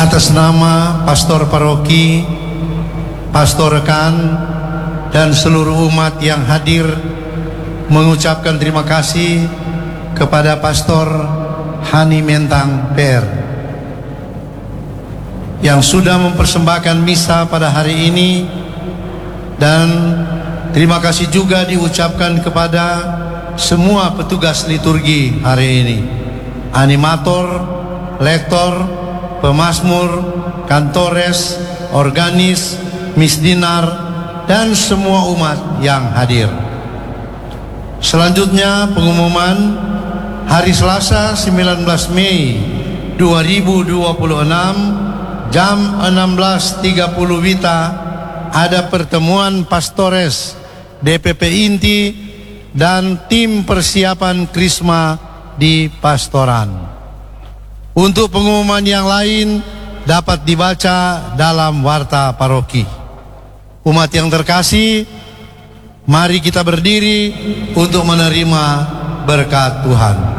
Atas nama pastor paroki, pastor rekan, dan seluruh umat yang hadir, mengucapkan terima kasih kepada Pastor Hani Mentang PR yang sudah mempersembahkan misa pada hari ini, dan terima kasih juga diucapkan kepada semua petugas liturgi hari ini, animator, lektor, pemazmur, kantores, organis, misdinar, dan semua umat yang hadir. Selanjutnya pengumuman hari Selasa 19 Mei 2026 jam 16.30 WITA ada pertemuan pastores DPP Inti dan tim persiapan Krisma di Pastoran. Untuk pengumuman yang lain dapat dibaca dalam warta paroki. Umat yang terkasih, mari kita berdiri untuk menerima berkat Tuhan.